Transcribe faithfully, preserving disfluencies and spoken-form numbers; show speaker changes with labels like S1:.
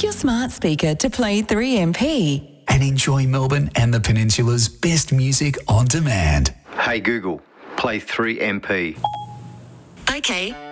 S1: your smart speaker to play three M P.
S2: And enjoy Melbourne and the Peninsula's best music on demand.
S3: Hey Google, play three M P.
S4: Okay,